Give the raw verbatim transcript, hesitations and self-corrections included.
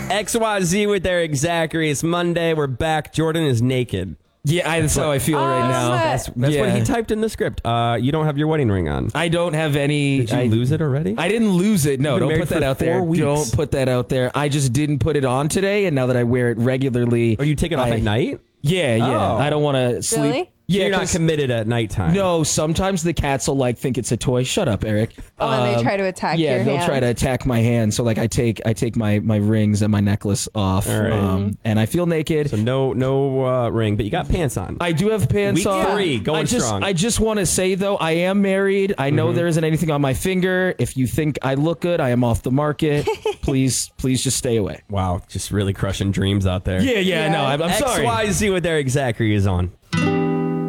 X Y Z with Eric Zachary. It's Monday. We're back. Jordan is naked. Yeah, I, that's how I feel right now. That's, that's yeah. what he typed in the script. Uh, you don't have your wedding ring on. I don't have any. Did you I, lose it already? I didn't lose it. No, don't put that out there. Weeks. Don't put that out there. I just didn't put it on today, and now that I wear it regularly. Or you take it off I, at night? Yeah, yeah. Oh. I don't want to sleep. Really? Yeah, Yeah, you're not 'cause- committed at nighttime. No, sometimes the cats will like think it's a toy. Shut up, Eric. Oh, and they Um, try to attack Yeah, your they'll hand. try to attack my hand. So like I take I take my my rings and my necklace off, All right. um, and I feel naked. So no no uh, ring, but you got pants on. I do have pants Week on. three, going I just, strong. I just want to say though, I am married. I know Mm-hmm. there isn't anything on my finger. If you think I look good, I am off the market. please, please just stay away. Wow, just really crushing dreams out there. Yeah, yeah, Yeah. no, I'm, I'm X sorry. Y Z with Eric Zachary is on.